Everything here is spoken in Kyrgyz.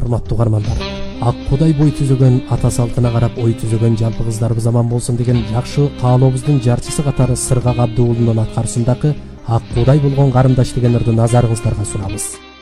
урматтуу угармандар, ак кудай бой түзөгөн ата салтына карап ой түзөгөн жалпы кыздарыбыз аман болсун деген жакшы каалообуздун жарчысы катары Сыргак Абдуулунун аткарышындагы ак кудай болгон карындаш деген ырды назарыңыздарга сунабыз.